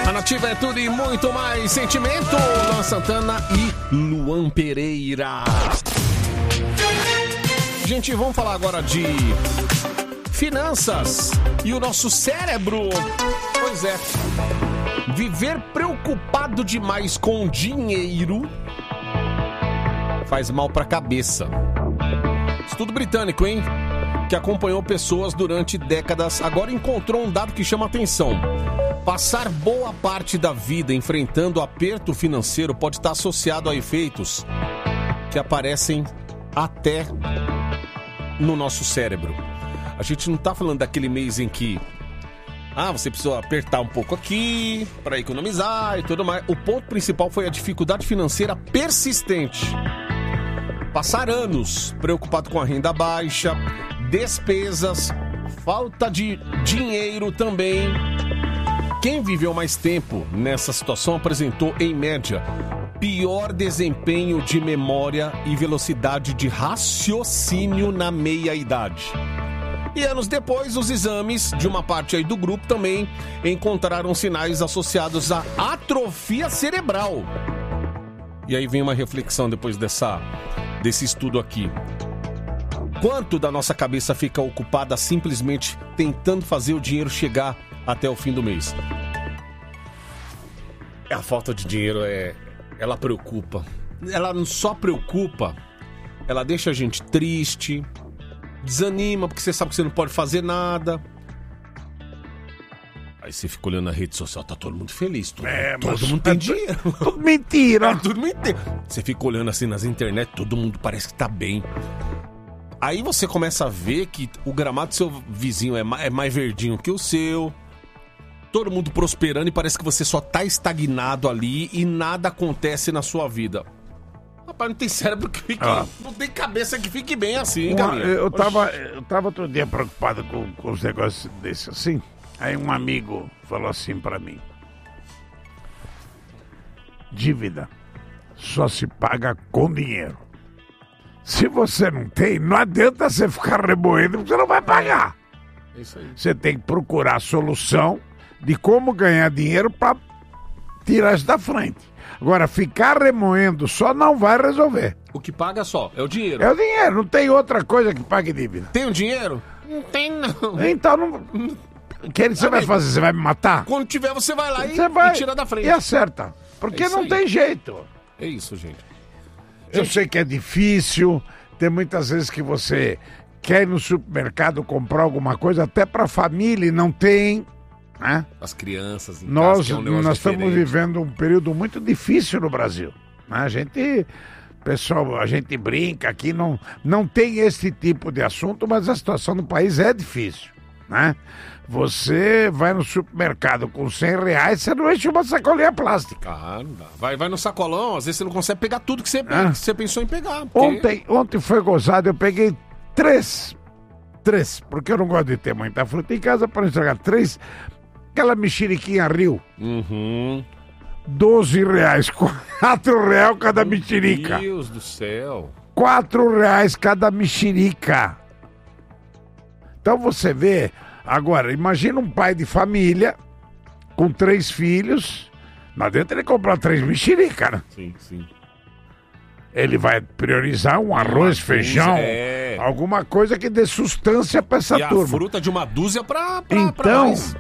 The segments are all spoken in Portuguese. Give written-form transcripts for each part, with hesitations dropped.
A Nativa é tudo e muito mais sentimento. Luan Santana e Luan Pereira. Gente, vamos falar agora de finanças e o nosso cérebro. Pois é, viver preocupado demais com dinheiro faz mal pra cabeça. Estudo britânico, hein? Que acompanhou pessoas durante décadas, agora encontrou um dado que chama atenção. Passar boa parte da vida enfrentando aperto financeiro pode estar associado a efeitos que aparecem até no nosso cérebro. A gente não está falando daquele mês em que você precisa apertar um pouco aqui para economizar e tudo mais. O ponto principal foi a dificuldade financeira persistente. Passar anos preocupado com a renda baixa, despesas, falta de dinheiro também. Quem viveu mais tempo nessa situação apresentou, em média, pior desempenho de memória e velocidade de raciocínio na meia-idade. E anos depois, os exames de uma parte aí do grupo também encontraram sinais associados à atrofia cerebral. E aí vem uma reflexão depois desse estudo aqui. Quanto da nossa cabeça fica ocupada simplesmente tentando fazer o dinheiro chegar até o fim do mês? A falta de dinheiro ela preocupa. Ela não só preocupa, ela deixa a gente triste, desanima, porque você sabe que você não pode fazer nada. Aí você fica olhando na rede social, tá todo mundo feliz. Todo mundo tem dinheiro. Tudo mentira. Tudo mentira. Você fica olhando assim nas internet, todo mundo parece que tá bem. Aí você começa a ver que o gramado do seu vizinho é mais verdinho que o seu. Todo mundo prosperando e parece que você só tá estagnado ali e nada acontece na sua vida. Rapaz, não tem cérebro que fique... Não tem cabeça que fique bem assim, Galinha. Eu tava outro dia preocupado com os negócios desses assim. Aí um amigo falou assim pra mim: dívida só se paga com dinheiro. Se você não tem, não adianta você ficar remoendo, porque você não vai pagar. É isso aí. Você tem que procurar a solução de como ganhar dinheiro para tirar isso da frente. Agora, ficar remoendo só não vai resolver. O que paga só é o dinheiro. É o dinheiro, não tem outra coisa que pague dívida. Tem o dinheiro? Não tem, não. Então, não... O que você vai fazer? Você vai me matar? Quando tiver, você vai lá e tira da frente. E acerta. Porque não tem jeito. É isso, gente. Eu sei que é difícil, tem muitas vezes que você quer ir no supermercado comprar alguma coisa, até para a família, e não tem, né? As crianças em nós, casa, que é um negócio nós diferente. estamos vivendo um período muito difícil no Brasil, né? A gente brinca aqui, não tem esse tipo de assunto, mas a situação no país é difícil, né? Você vai no supermercado com R$100, você não enche uma sacolinha plástica. Não dá. Vai no sacolão, às vezes você não consegue pegar tudo que você pensou em pegar. Porque... Ontem foi gozado, eu peguei três, porque eu não gosto de ter muita fruta em casa para não estragar. 3, aquela mexeriquinha Rio. Uhum. R$12, R$4 cada mexerica. Meu Deus do céu. R$4 cada mexerica. Então você vê... Agora, imagina um pai de família com 3 filhos. Não adianta ele comprar 3 mexerica, né? Sim. Ele vai priorizar um arroz, feijão, alguma coisa que dê sustância para essa turma. E a fruta de uma dúzia pra mais.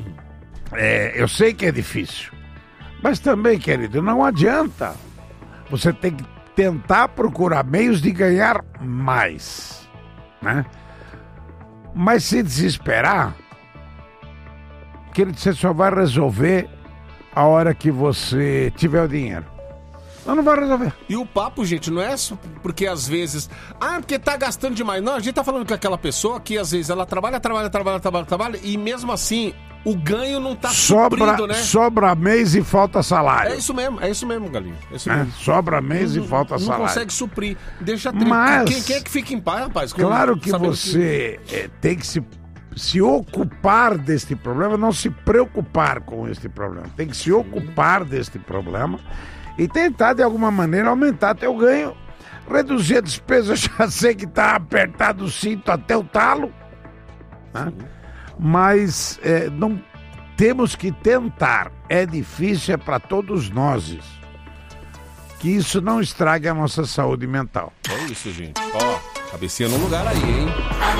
Eu sei que é difícil. Mas também, querido, não adianta. Você tem que tentar procurar meios de ganhar mais, né? Mas se desesperar, querido, você só vai resolver a hora que você tiver o dinheiro. Não vai resolver. E o papo, gente, não é só porque às vezes... porque tá gastando demais. Não, a gente tá falando com aquela pessoa que às vezes ela trabalha e mesmo assim o ganho não tá suprido, né? Sobra mês e falta salário. É isso mesmo, Galinha. É isso mesmo. Sobra mês e falta salário. Não consegue suprir. Deixa triste. Mas... Quem é que fica em paz, rapaz? Claro que você tem que se ocupar deste problema, não se preocupar com este problema. Tem que se ocupar deste problema e tentar, de alguma maneira, aumentar teu ganho, reduzir a despesa. Eu já sei que tá apertado o cinto até o talo, né? Mas não temos que tentar. É difícil, é para todos nós isso. Que isso não estrague a nossa saúde mental. É isso, gente. Ó, cabecinha no lugar aí, hein?